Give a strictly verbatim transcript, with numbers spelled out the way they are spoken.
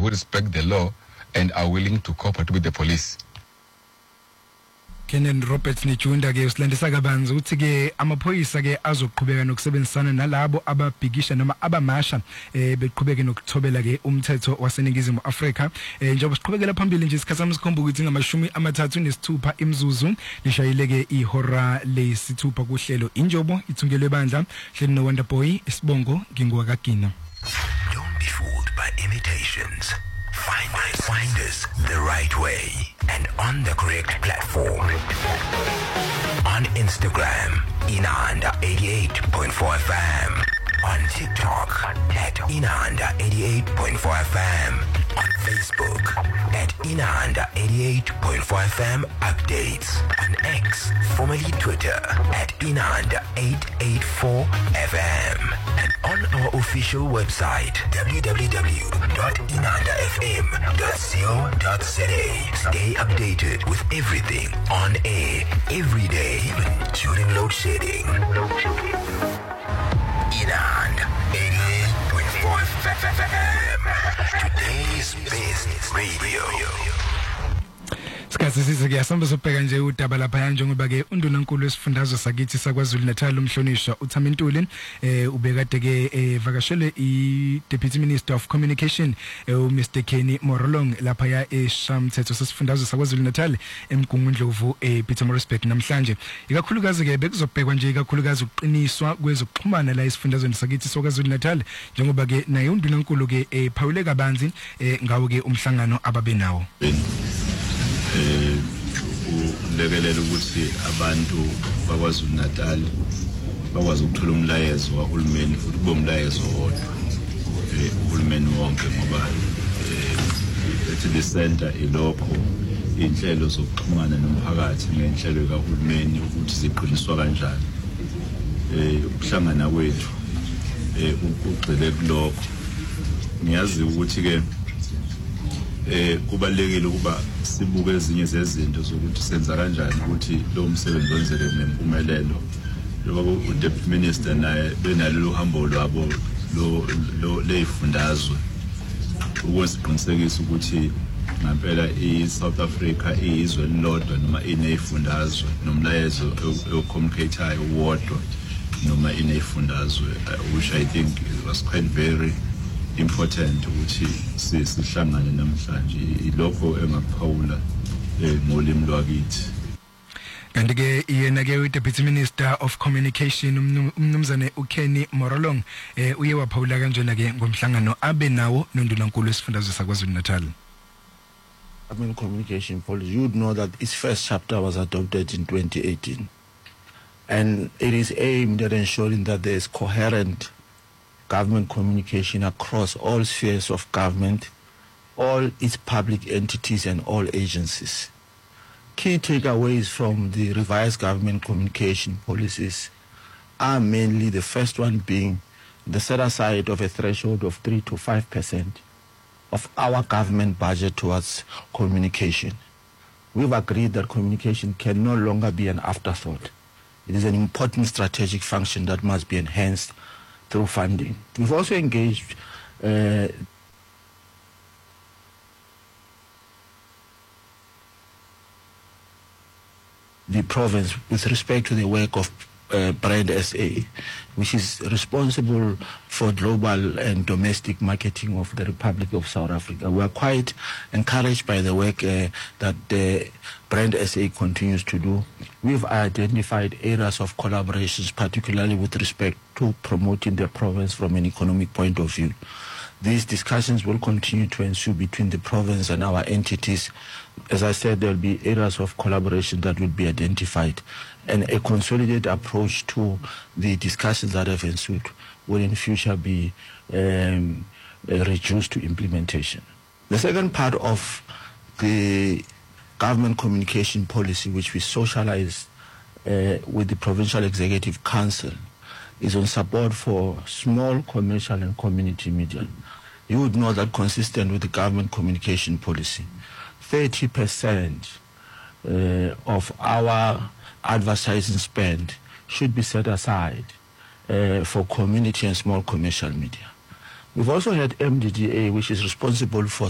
who respect the law and are willing to cooperate with the police. Kenan Robert Nichunda ke usilandisa kabanzi uthi ke amaphoyisa ke azoqhubeka nokusebenzisana nalabo ababhikisha noma abamasha eh beqhubeke nokuthobela ke umthetho waseningizimu Afrika eh njengoba siqhubekela phambili nje isikhathi samsikhomba ukuthi ngamashumi amathathu nesithupha imzuzu lishayileke ihora lesithupha kuhlelo injobo ithungelwe bandla hleli no Wonder Boy isibongo ngingwa kagina. Don't be fooled by imitations. Find us, find us the right way and on the correct platform. On Instagram, Inanda eighty-eight point four F M. On TikTok, at Inanda eighty-eight point four F M. On Facebook, at Inanda eighty-eight point four F M Updates. On X, formerly Twitter, at Inanda eight eight four F M. And on our official website, w w w dot inanda f m dot co dot z a. Stay updated with everything on air, every day, even during load shedding. Inanda eighty-eight point four F M. Today's best radio. Sikhathi sizike yasamba sobheka nje udaba lapha njengoba ke undunankulu wesifundazwe sakithi saKwaZulu Natal umhlonishwa uThamintuli eh ubekade ke evakashele i Deputy Minister of Communication eh Mister Kenny Morolong lapha ya eShamthetho sesifundazwe saKwaZulu Natal eMgungundlovu eh Pietermaritzburg namhlanje ikakhulukazi ke bekuzobhekwa nje ikakhulukazi uqiniswa kwezokuxhumana la esifundazweni sakithi saKwaZulu Natal njengoba ke naye undunankulu ke ephawule kabanzi ngawo ke umhlangano ababe nawo. eh ulekelela ukuthi abantu bakwaZulu Natal bakwazi ukuthola umlayezo wahulumeni futhi kube umlayezo wodwa eh uhulumeni wonke ngoba eh ethi the center ilokho inhlelo zokuxhumana nomphakathi ngenhlelo kahulumeni ukuthi ziqiniswa kanjani eh ukuhlangana kwethu eh ugcile kulokho ngiyazi ukuthi ke eh kubalekile ukuba sibuke ezinye zezinto zokuthi senza kanjani ukuthi lo msebenzi wenzeke nempumelelo ngoba u Deputy Minister naye benalo lo hambo lwabo lo lo leyifundazwe ukusiqinisekisa ukuthi ngempela iSouth Africa izwe lodwa noma ineyifundazwe nomlayezo ocommunicator wodwa noma ineyifundazwe which I think was quite very important ukuthi sihlangane namhlanje ilokho engaphawula ngolimi lwakithi. Kanti ke yena ke uDeputy Minister of Communication umnumzane uKenny Morolong eh uye waphawula kanjena ke ngomhlangano abe nawo nondunankulu wesifundazwe saKwaZulu Natal. Government communication policy, you would know that its first chapter was adopted in twenty eighteen, and it is aimed at ensuring that there is coherent government communication across all spheres of government, all its public entities and all agencies. Key takeaways from the revised government communication policies are mainly the first one being the set aside of a threshold of three to five percent of our government budget towards communication. We've agreed that communication can no longer be an afterthought. It is an important strategic function that must be enhanced through funding. We've also engaged uh, the province with respect to the work of uh, Brand S A, which is responsible for global and domestic marketing of the Republic of South Africa. We are quite encouraged by the work uh, that the Brand S A continues to do. We've identified areas of collaborations, particularly with respect to promoting the province from an economic point of view. These discussions will continue to ensue between the province and our entities. As I said, there will be areas of collaboration that will be identified, and a consolidated approach to the discussions that have ensued will in future be um, uh, reduced to implementation. The second part of the government communication policy, which we socialized uh, with the Provincial Executive Council, is on support for small commercial and community media. You would know that consistent with the government communication policy, thirty percent uh, of our advertising spend should be set aside uh, for community and small commercial media. We've also had M D D A, which is responsible for